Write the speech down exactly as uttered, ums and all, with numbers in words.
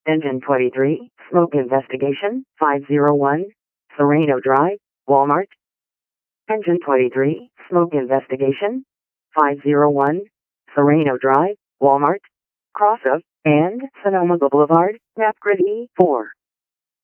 Engine twenty-three, smoke investigation, five oh one, Serrano Drive, Walmart. Engine twenty-three, smoke investigation, five oh one, Serrano Drive, Walmart. Cross of, and Sonoma Boulevard, Map Grid E four.